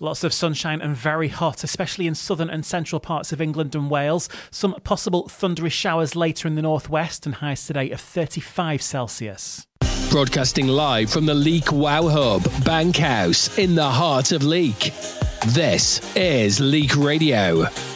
Lots of sunshine and very hot, especially in southern and central parts of England and Wales. Some possible thundery showers later in the northwest and highs today of 35 Celsius. Broadcasting live from the Leek Wow Hub, Bankhouse, in the heart of Leek. This is Leek Radio.